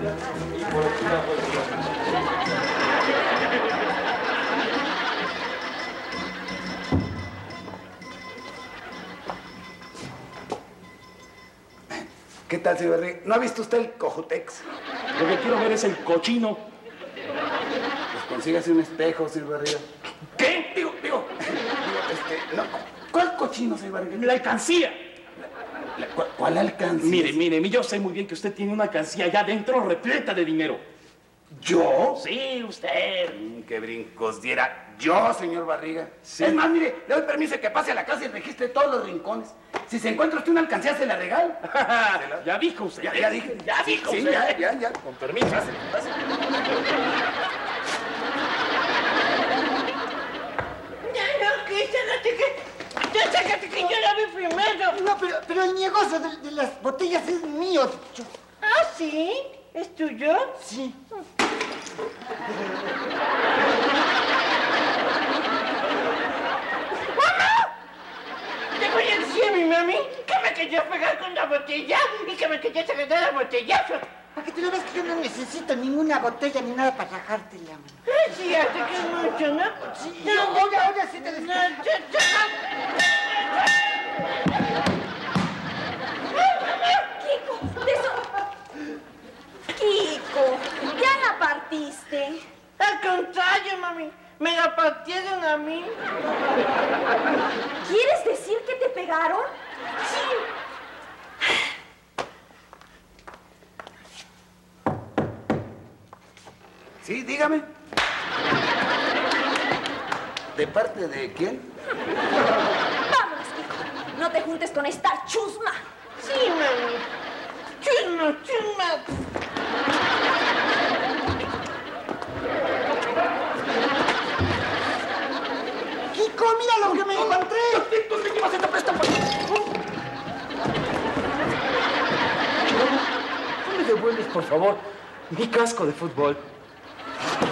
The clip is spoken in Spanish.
¿Qué tal, señor Barriga? ¿No ha visto usted el Cojutex? Lo que quiero ver es el cochino. Pues consígase un espejo, señor Barriga. ¿Qué? Digo, no. ¿Cuál cochino, señor Barriga? la alcancía. ¿Cuál alcancía? Mire, yo sé muy bien que usted tiene una alcancía allá adentro repleta de dinero. ¿Yo? Sí, usted. ¡Qué brincos diera! Yo, señor Barriga. Sí. Es más, mire, le doy permiso de que pase a la casa y registre todos los rincones. Si se encuentra usted una alcancía, se la regalo. Ya dijo usted. Ya dije. Ya dijo Sí, usted. ya. Con permiso. Pásale. Sácate que yo la vi primero. No, pero el negocio de las botellas es mío. ¿Ah, sí? ¿Es tuyo? Sí. ¡Mamá! Te voy a decir a mi mami que me quería pegar con la botella y que me querías agarrar a botellazo. ¿Para qué te lo ves que yo no necesito ninguna botella ni nada para rajártela, mano? Es cierto que es mucho, ¿no? Sí, ahora sí te Kiko, ya la partiste. Al contrario, mami. Me la partieron a mí. ¿Quieres decir que te pegaron? Sí, dígame. ¿De parte de quién? Vámonos, Kiko. No te juntes con esta chusma. Sí, mami. Chusma. Kiko, mira lo que me encontré. ¿Dónde llevas esta presta? ¿No me devuelves, por favor, mi casco de fútbol?